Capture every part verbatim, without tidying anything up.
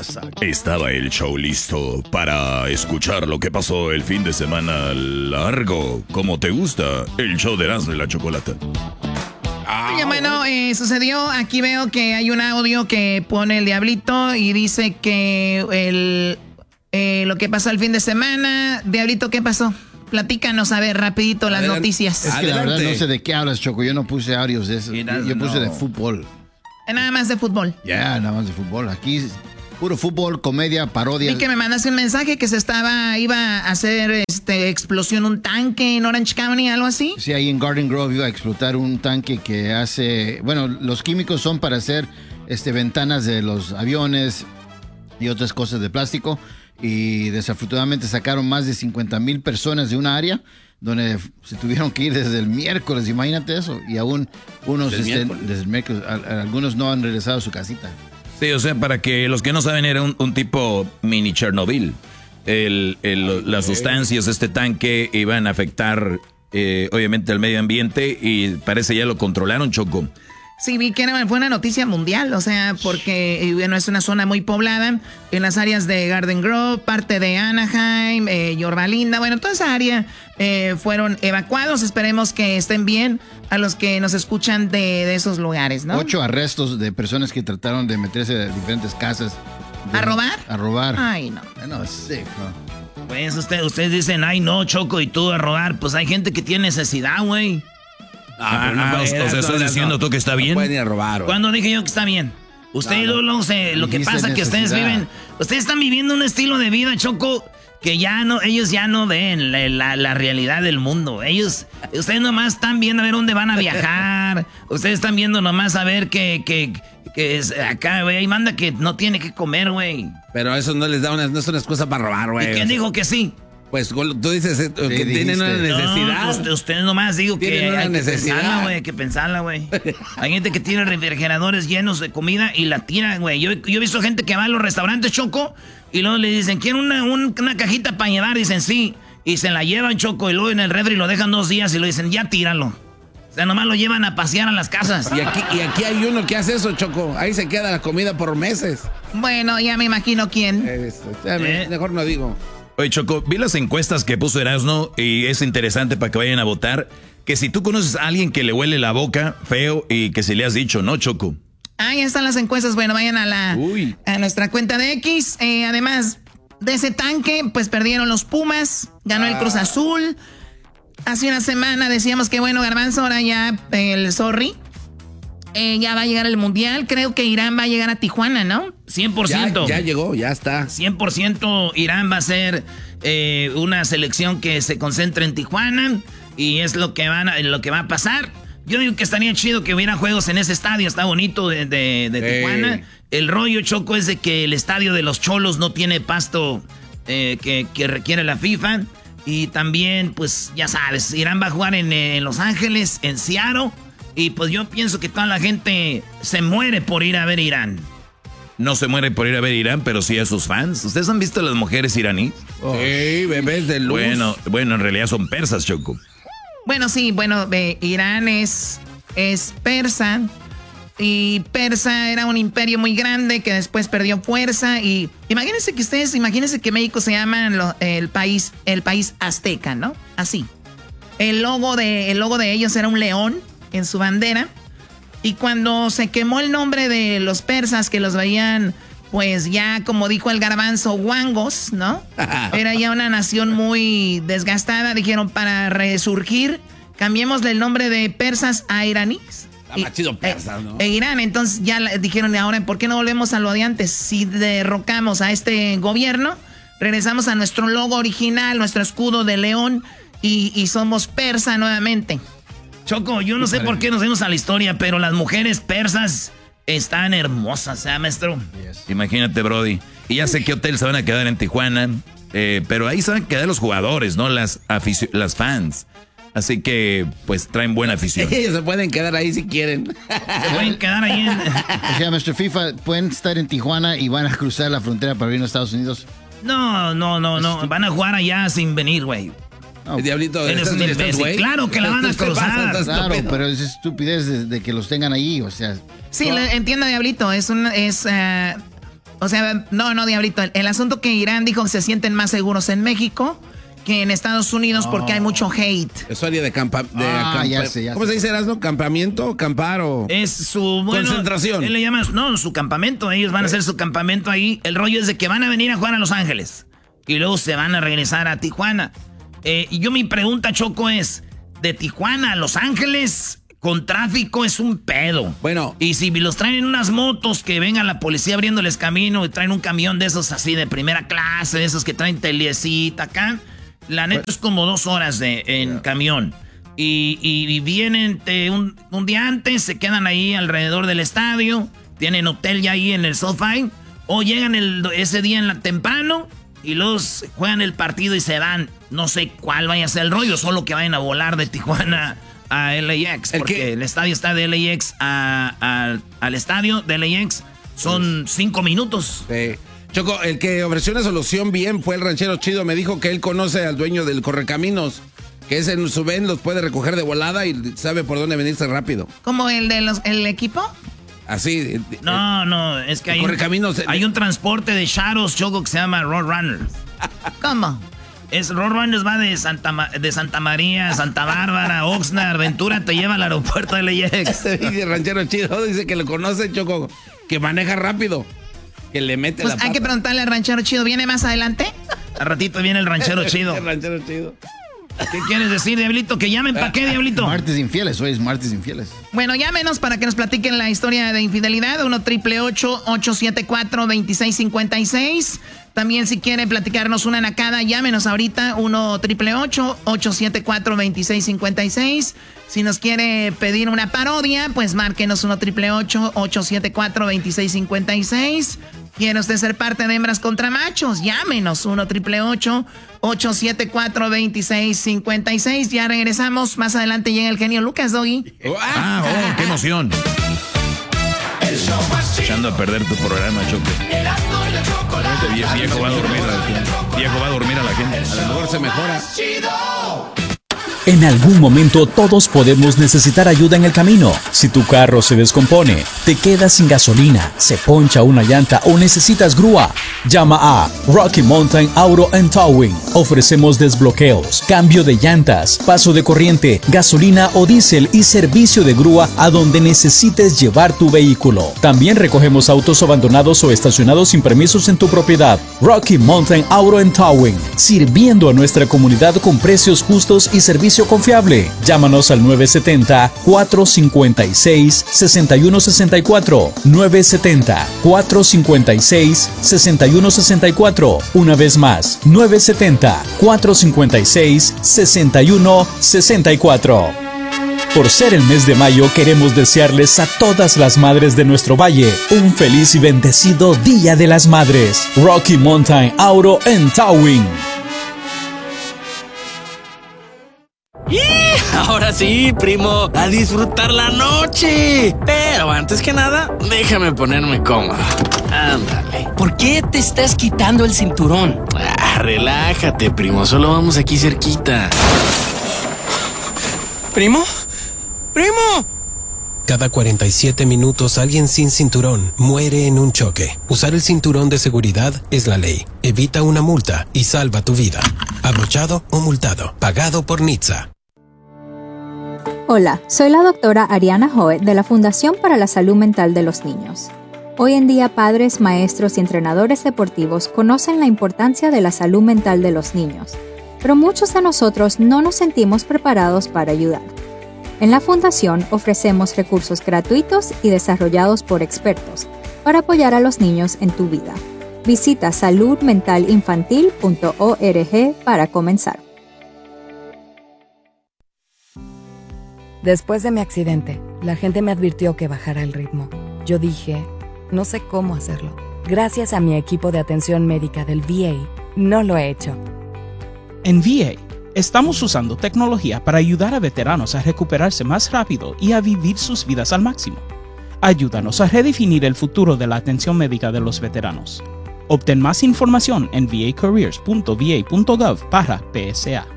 saca. Estaba el show listo para escuchar lo que pasó el fin de semana largo. Como te gusta, el show de Erasmo y la Chocolata. Oye, bueno, eh, sucedió, aquí veo que hay un audio que pone el Diablito y dice que el, eh, lo que pasó el fin de semana. Diablito, ¿qué pasó? Platícanos, a ver, rapidito las Adelante. noticias. Es que Adelante. la verdad no sé de qué hablas, Choco. Yo no puse audios de eso. Yo, yo puse no. de fútbol. Nada más de fútbol. Ya, nada más de fútbol. Aquí puro fútbol, comedia, parodia. Vi que me mandaste un mensaje que se estaba, iba a hacer este explosión un tanque en Orange County, algo así. Sí, ahí en Garden Grove iba a explotar un tanque que hace... Bueno, los químicos son para hacer este, ventanas de los aviones y otras cosas de plástico. Y desafortunadamente sacaron más de cincuenta mil personas de una área donde se tuvieron que ir desde el miércoles, imagínate eso. Y aún unos Desde el este, miércoles. desde el miércoles, a- a- algunos no han regresado a su casita. Sí, o sea, para que los que no saben, era un, un tipo mini Chernobyl. El, el- las sustancias de este tanque iban a afectar, eh, obviamente, al medio ambiente y parece ya lo controlaron, Choco. Sí, vi que era, fue una noticia mundial, o sea, porque eh, bueno, es una zona muy poblada en las áreas de Garden Grove, parte de Anaheim, eh, Yorba Linda, bueno, toda esa área eh, fueron evacuados. Esperemos que estén bien a los que nos escuchan de, de esos lugares, ¿no? Ocho arrestos de personas que trataron de meterse a diferentes casas. De- ¿A robar? A robar. Ay, no. No, es sick, ¿no? Pues usted, ustedes dicen, ay no, Choco, y tú a robar. Pues hay gente que tiene necesidad, güey. Ah, ah, o sea, estás diciendo tú que está bien. No pueden ir a robar, güey. ¿Cuándo dije yo que está bien? Ustedes No, no. luego se- lo que Dijiste pasa es que ustedes necesidad. viven, ustedes están viviendo un estilo de vida, Choco, que ya no, ellos ya no ven la, la- la realidad del mundo. Ellos, ustedes nomás están viendo a ver dónde van a viajar. Ustedes están viendo nomás a ver que, que, que es acá, güey, ahí manda que no tiene que comer, güey. Pero eso no les da una, no es una excusa para robar, ¿Y güey. quién dijo que sí? Pues tú dices eh, que dijiste. tienen una necesidad. No, usted- ustedes nomás digo que Tienen una hay que necesidad. pensarla, güey, hay que pensarla, güey. Hay gente que tiene refrigeradores llenos de comida y la tira, güey. Yo, yo he visto gente que va a los restaurantes, Choco, y luego le dicen, ¿quiere una, un- una cajita para llevar? Dicen, sí. Y se la llevan, Choco, y luego en el refri lo dejan dos días y lo dicen, ya tíralo. O sea, nomás lo llevan a pasear a las casas. Y aquí, y aquí hay uno que hace eso, Choco. Ahí se queda la comida por meses. Bueno, ya me imagino quién. Eh, esto, ya me- ¿Eh? Mejor no digo. Oye, Choco, vi las encuestas que puso Erasmo y es interesante para que vayan a votar. Que si tú conoces a alguien que le huele la boca feo y que si le has dicho, ¿no, Choco? Ah, ya están las encuestas. Bueno, vayan a la Uy. a nuestra cuenta de X. Eh, además de ese tanque, pues perdieron los Pumas, ganó el Cruz Azul. Hace una semana decíamos que bueno, Garbanzo, ahora ya el sorry. Eh, ya va a llegar el Mundial. Creo que Irán va a llegar a Tijuana, ¿no? cien por Ya, ciento. ya llegó, ya está. cien por ciento Irán va a ser eh, una selección que se concentra en Tijuana y es lo que, van a, lo que va a pasar. Yo digo que estaría chido que hubiera juegos en ese estadio, está bonito de, de, de Sí. Tijuana. El rollo, Choco, es de que el estadio de los Cholos no tiene pasto eh, que, que requiere la FIFA. Y también, pues ya sabes, Irán va a jugar en, eh, en Los Ángeles, en Seattle. Y pues yo pienso que toda la gente se muere por ir a ver Irán. No se muere por ir a ver Irán, pero sí a sus fans. ¿Ustedes han visto a las mujeres iraníes? Sí, bebés de luz. Bueno, bueno, en realidad son persas, Choco. Bueno, sí, bueno, eh, Irán es, es persa. Y Persa era un imperio muy grande que después perdió fuerza. Y imagínense que ustedes, imagínense que México se llama lo- el país, el país azteca, ¿no? Así. El logo de, el logo de ellos era un león en su bandera. Y cuando se quemó el nombre de los persas, que los veían, pues ya como dijo el Garbanzo, guangos, ¿no? Era ya una nación muy desgastada. Dijeron, para resurgir, cambiémosle el nombre de persas a iraníes. Está más chido persas, ¿no? E Irán, entonces ya la- dijeron, ahora, ¿por qué no volvemos a lo de antes? Si derrocamos a este gobierno, regresamos a nuestro logo original, nuestro escudo de león, y, y somos persa nuevamente. Choco, yo no sé por qué nos vemos a la historia, pero las mujeres persas están hermosas, ¿eh, maestro? Imagínate, Brody. Y ya sé qué hotel se van a quedar en Tijuana, eh, pero ahí se van a quedar los jugadores, ¿no? Las, aficio- las fans. Así que, pues, traen buena afición. Ellos se pueden quedar ahí si quieren. Se pueden quedar ahí en... O sea, mister FIFA, pueden estar en Tijuana y van a cruzar la frontera para venir a Estados Unidos. No, no, no, no. Van a jugar allá sin venir, güey. No, El diablito. Eres ¿estás- un estás, imbécil. güey? Claro que la van a ¿Qué te cruzar. pasa? ¿Estás claro, estúpido? pero es estupidez de, de que los tengan ahí, o sea. Sí, le- entiendo, Diablito, es un, es, eh, O sea, no, no, Diablito. El, el asunto que Irán dijo que se sienten más seguros en México que en Estados Unidos oh. porque hay mucho hate. Eso haría de campa... De ah, acampa ya sé, ya ¿Cómo sé. se dice, Erasmo? ¿Campamento? ¿Campar o...? Es su... Bueno, concentración. Él le llama... No, su campamento. Ellos van a hacer su campamento ahí. El rollo es de que van a venir a jugar a Los Ángeles. Y luego se van a regresar a Tijuana. Eh, y yo mi pregunta, Choco, es... De Tijuana a Los Ángeles... Con tráfico es un pedo. Bueno. Y si los traen en unas motos que venga la policía abriéndoles camino y traen un camión de esos así de primera clase, de esos que traen telecita acá, la neta es como dos horas de, en yeah. camión. Y, y vienen eh, un, un día antes, se quedan ahí alrededor del estadio, tienen hotel ya ahí en el SoFi, o llegan el, ese día en la temprano y los juegan el partido y se van. No sé cuál vaya a ser el rollo, solo que vayan a volar de Tijuana a L A X, porque el, el estadio está de L A X a, a, al estadio de L A X, son cinco minutos. Sí. Choco, el que ofreció una solución bien fue el ranchero chido, me dijo que él conoce al dueño del Correcaminos, que es en su ven, los puede recoger de volada y sabe por dónde venirse rápido. ¿Como el de los el equipo? Así. No, el, no, es que hay un, hay un transporte de Shadows, Choco, que se llama Roadrunners. ¿Cómo? Es Roadrunners, va de Santa, de Santa María, Santa Bárbara, Oxnard, Ventura, te lleva al aeropuerto de L A X. Dice ranchero chido, dice que lo conoce, Choco, que maneja rápido, que le mete pues la pata. Hay que preguntarle al ranchero chido, ¿viene más adelante? Al ratito viene el ranchero chido. El ranchero chido. ¿Qué quieres decir, Diablito? ¿Que llamen para qué, Diablito? Martes infieles, hoy es martes infieles. Bueno, llámenos para que nos platiquen la historia de infidelidad. uno triple ocho, ocho siete cuatro, dos seis cinco seis. También si quieren platicarnos una nacada, llámenos ahorita. uno triple ocho, ocho siete cuatro, dos seis cinco seis. Si nos quiere pedir una parodia, pues márquenos uno triple ocho, ocho siete cuatro, dos seis cinco seis. ¿Quiere usted ser parte de Hembras contra Machos? Llámenos uno triple ocho, ocho siete cuatro, dos seis cinco seis. Ya regresamos. Más adelante llega el genio Lucas, Doggy. Ah, oh, qué emoción. Echando a perder tu programa, Choco. Viejo, viejo va a dormir a la gente. Viejo va a dormir a la gente. A lo mejor se mejora. En algún momento todos podemos necesitar ayuda en el camino. Si tu carro se descompone, te quedas sin gasolina, se poncha una llanta o necesitas grúa, llama a Rocky Mountain Auto and Towing. Ofrecemos desbloqueos, cambio de llantas, paso de corriente, gasolina o diésel y servicio de grúa a donde necesites llevar tu vehículo. También recogemos autos abandonados o estacionados sin permisos en tu propiedad. Rocky Mountain Auto and Towing, sirviendo a nuestra comunidad con precios justos y servicio confiable. Llámanos al nueve siete cero, cuatro cinco seis, seis uno seis cuatro. nueve siete cero, cuatro cinco seis, seis uno seis cuatro. Una vez más, nueve siete cero, cuatro cinco seis, seis uno seis cuatro. Por ser el mes de mayo, queremos desearles a todas las madres de nuestro valle un feliz y bendecido Día de las Madres. Rocky Mountain Auto and Towing. ¡Y! Ahora sí, primo, a disfrutar la noche. Pero antes que nada, déjame ponerme cómodo. Ándale. ¿Por qué te estás quitando el cinturón? Ah, relájate, primo, solo vamos aquí cerquita. ¿Primo? ¡Primo! Cada cuarenta y siete minutos alguien sin cinturón muere en un choque. Usar el cinturón de seguridad es la ley. Evita una multa y salva tu vida. Abrochado o multado. Pagado por N H T S A. Hola, soy la doctora Ariana Hoet de la Fundación para la Salud Mental de los Niños. Hoy en día, padres, maestros y entrenadores deportivos conocen la importancia de la salud mental de los niños, pero muchos de nosotros no nos sentimos preparados para ayudar. En la Fundación ofrecemos recursos gratuitos y desarrollados por expertos para apoyar a los niños en tu vida. Visita salud mental infantil punto org para comenzar. Después de mi accidente, la gente me advirtió que bajara el ritmo. Yo dije, no sé cómo hacerlo. Gracias a mi equipo de atención médica del V A, no lo he hecho. En V A, estamos usando tecnología para ayudar a veteranos a recuperarse más rápido y a vivir sus vidas al máximo. Ayúdanos a redefinir el futuro de la atención médica de los veteranos. Obtén más información en v a careers punto v a punto gov barra P S A.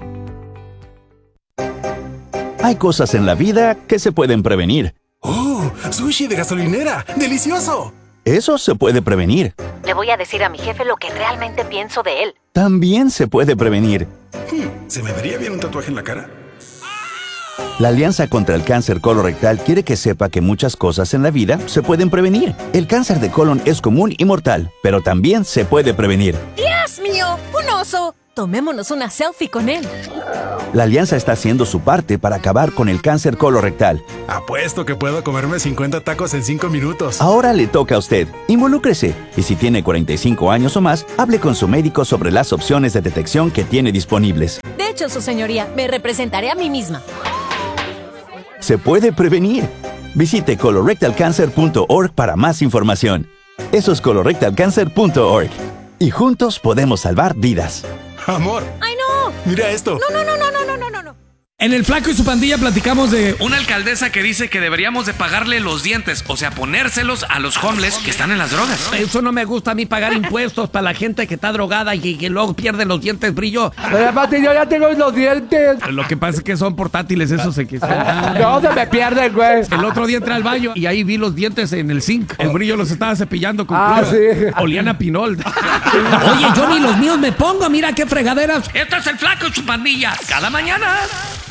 Hay cosas en la vida que se pueden prevenir. ¡Oh! ¡Sushi de gasolinera! ¡Delicioso! Eso se puede prevenir. Le voy a decir a mi jefe lo que realmente pienso de él. También se puede prevenir. ¿Se me vería bien un tatuaje en la cara? La Alianza contra el Cáncer Colorectal quiere que sepa que muchas cosas en la vida se pueden prevenir. El cáncer de colon es común y mortal, pero también se puede prevenir. ¡Dios mío! ¡Un oso! Tomémonos una selfie con él. La Alianza está haciendo su parte para acabar con el cáncer colorectal. Apuesto que puedo comerme cincuenta tacos en cinco minutos. Ahora le toca a usted. Involúcrese. Y si tiene cuarenta y cinco años o más, hable con su médico sobre las opciones de detección que tiene disponibles. De hecho, su señoría, me representaré a mí misma. Se puede prevenir. Visite colorectal cancer punto org para más información. Eso es colorectal cancer punto org. Y juntos podemos salvar vidas. Amor. ¡Ay, no! Mira esto. No, no, no, no, no, no, no, no. En El Flaco y su pandilla platicamos de una alcaldesa que dice que deberíamos de pagarle los dientes, o sea, ponérselos a los homeless que están en las drogas. Eso no me gusta a mí, pagar impuestos para la gente que está drogada y que luego pierde los dientes brillo. Pero aparte yo ya tengo los dientes. Lo que pasa es que son portátiles esos que se... No, se me pierden, güey. El otro día entré al baño y ahí vi los dientes en el zinc. El brillo los estaba cepillando con Ah, cloro. sí. Olían a pinol. Oye, yo ni los míos me pongo, mira qué fregaderas. Esto es El Flaco y su pandilla, cada mañana.